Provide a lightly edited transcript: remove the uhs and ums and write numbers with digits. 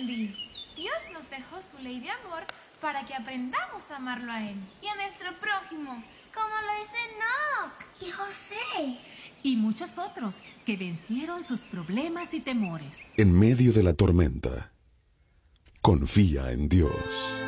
aprendí. Dios nos dejó su ley de amor para que aprendamos a amarlo a Él y a nuestro prójimo, como lo hizo Enoc y José. Y muchos otros que vencieron sus problemas y temores. En medio de la tormenta, confía en Dios.